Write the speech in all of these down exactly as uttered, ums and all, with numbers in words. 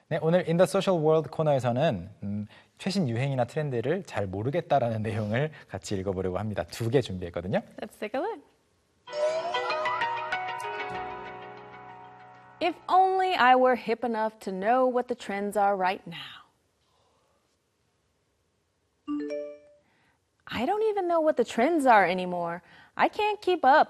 네, 오늘 In the Social World 코너에서는 음, 최신 유행이나 트렌드를 잘 모르겠다라는 내용을 같이 읽어보려고 합니다. 두 개 준비했거든요. Let's take a look. If only I were hip enough to know what the trends are right now. I don't even know what the trends are anymore. I can't keep up.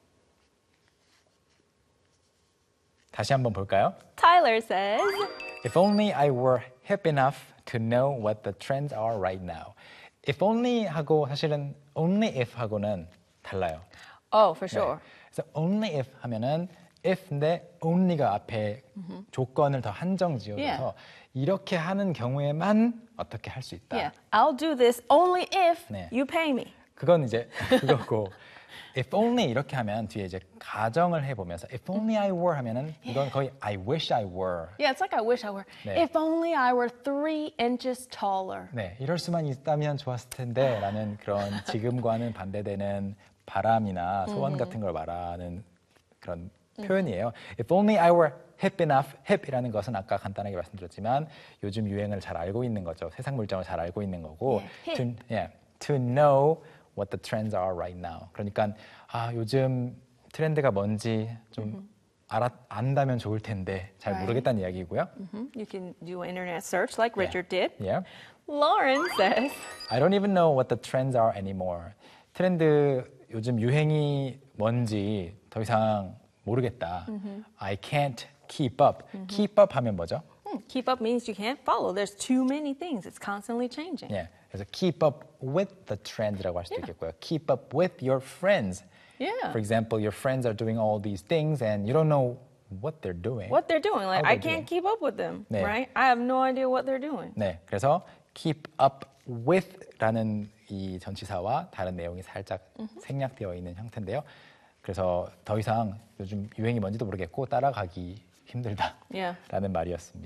다시 한번 볼까요? Tyler says, If only I were hip enough to know what the trends are right now. If only 하고 사실은 only if 하고는 달라요. oh, for sure. 네. 그래서 only if 하면은 if인데 only가 앞에 mm-hmm. 조건을 더 한정 지어서 Yeah. 이렇게 하는 경우에만 어떻게 할 수 있다. Yeah, I'll do this only if 네. you pay me. 그건 이제 그거고 if only 이렇게 하면 뒤에 이제 가정을 해보면서 if only I were 하면은 이건 거의 I wish I were. Yeah, it's like I wish I were. 네. If only I were three inches taller. 네, 이럴 수만 있다면 좋았을 텐데 라는 그런 지금과는 반대되는 바람이나 소원 같은 걸 말하는 그런 표현이에요. If only I were hip enough. hip이라는 것은 아까 간단하게 말씀드렸지만 요즘 유행을 잘 알고 있는 거죠. 세상 물정을 잘 알고 있는 거고 Yeah, to, yeah, to know what the trends are right now. 그러니까 아, 요즘 트렌드가 뭔지 좀 mm-hmm. 알아, 안다면 좋을 텐데 잘 Right. 모르겠다는 이야기고요. Mm-hmm. You can do an internet search like Richard Yeah. did. Yeah. Lauren says, I don't even know what the trends are anymore. 트렌드 요즘 유행이 뭔지 더 이상 모르겠다. Mm-hmm. I can't keep up. Mm-hmm. keep up 하면 뭐죠? hmm, keep up means you can't follow. There's too many things. It's constantly changing. 예, 그래서 keep up with the trends라고 할 수도 Yeah. 있겠고요. Keep up with your friends. Yeah. For example, your friends are doing all these things and you don't know what they're doing. What they're doing. Like, How I they're can't keep up with them, 네. right? I have no idea what they're doing. 네, 그래서 keep up with라는 이 전치사와 다른 내용이 살짝 mm-hmm. 생략되어 있는 형태인데요. 그래서 더 이상 요즘 유행이 뭔지도 모르겠고 따라가기 힘들다라는 Yeah. 말이었습니다.